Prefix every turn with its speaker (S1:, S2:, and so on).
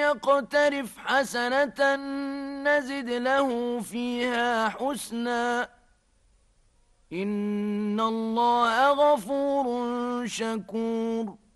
S1: يقترف حسنة نزد له فيها حسنا إن الله غفور شكور